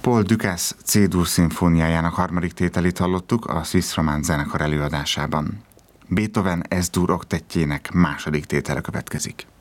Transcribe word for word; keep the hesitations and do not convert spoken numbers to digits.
Paul Dukas C-dur szimfóniájának harmadik tételét hallottuk a Swiss Romance zenekar előadásában. Beethoven S-dur oktettjének második tétele következik.